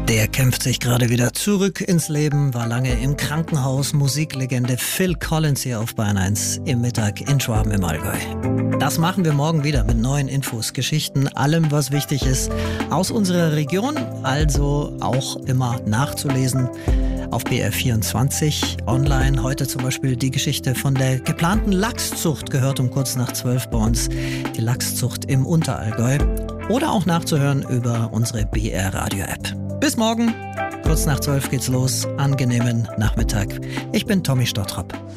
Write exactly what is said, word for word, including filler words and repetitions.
Der kämpft sich gerade wieder zurück ins Leben, war lange im Krankenhaus. Musiklegende Phil Collins hier auf Bayern eins im Mittag in Schwaben im Allgäu. Das machen wir morgen wieder mit neuen Infos, Geschichten, allem, was wichtig ist aus unserer Region. Also auch immer nachzulesen auf B R vierundzwanzig online. Heute zum Beispiel die Geschichte von der geplanten Lachszucht, gehört um kurz nach zwölf bei uns. Die Lachszucht im Unterallgäu. Oder auch nachzuhören über unsere B R Radio App. Bis morgen, kurz nach zwölf geht's los. Angenehmen Nachmittag. Ich bin Tommy Stottrop.